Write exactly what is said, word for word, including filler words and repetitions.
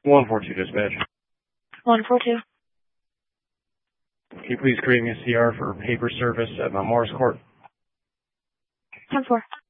one four two dispatch. one four two. Can you please create me a C R for paper service at Mount Morris Court? ten four.